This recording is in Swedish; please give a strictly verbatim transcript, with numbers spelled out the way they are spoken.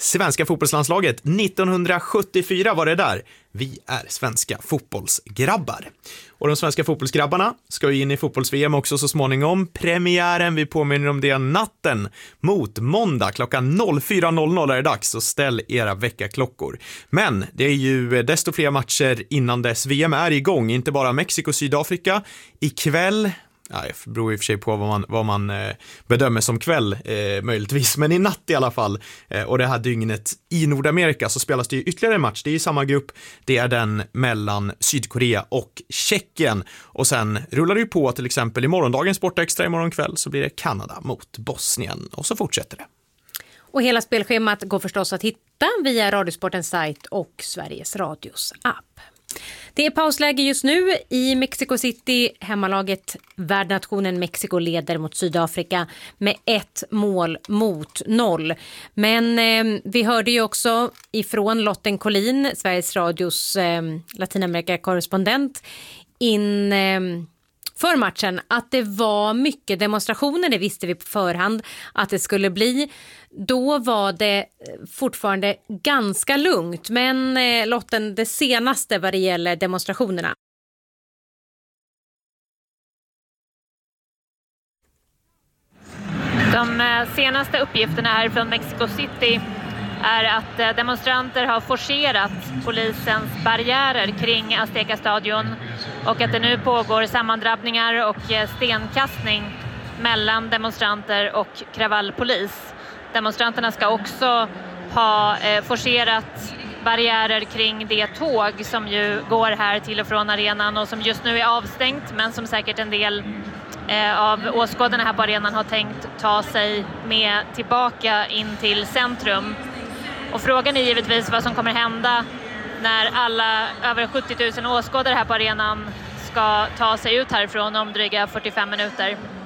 svenska fotbollslandslaget. nittonhundrasjuttiofyra var det där. Vi är svenska fotbollsgrabbar. Och de svenska fotbollsgrabbarna ska ju in i fotbolls-V M också så småningom. Premiären, vi påminner om det, natten mot måndag klockan fyra noll noll är det dags, så ställ era väckarklockor. Men det är ju desto fler matcher innan dess. V M är igång, inte bara Mexiko och Sydafrika. Ikväll, ja, det beror i och för sig på vad man, vad man eh, bedömer som kväll eh, möjligtvis, men i natt i alla fall, eh, och det här dygnet i Nordamerika så spelas det ju ytterligare en match. Det är i samma grupp, det är den mellan Sydkorea och Tjeckien, och sen rullar det ju på till exempel i morgondagens Sportextra imorgon kväll så blir det Kanada mot Bosnien, och så fortsätter det. Och hela spelschemat går förstås att hitta via Radiosportens sajt och Sveriges Radios app. Det är pausläge just nu i Mexico City. Hemmalaget värdnationen Mexiko leder mot Sydafrika med ett mål mot noll. Men eh, vi hörde ju också ifrån Lotten Collin, Sveriges Radios eh, Latinamerika-korrespondent, in eh, för matchen att det var mycket demonstrationer. Det visste vi på förhand att det skulle bli. Då var det fortfarande ganska lugnt, men eh, Lotten, det senaste vad det gäller demonstrationerna. De senaste uppgifterna här från Mexico City är att demonstranter har forcerat polisens barriärer kring Azteca-stadion och att det nu pågår sammandrabbningar och stenkastning mellan demonstranter och kravallpolis. Demonstranterna ska också ha forcerat barriärer kring det tåg som ju går här till och från arenan och som just nu är avstängt, men som säkert en del av åskådarna här på arenan har tänkt ta sig med tillbaka in till centrum. Och frågan är givetvis vad som kommer hända när alla över sjuttio tusen åskådare här på arenan ska ta sig ut härifrån om dryga fyrtiofem minuter.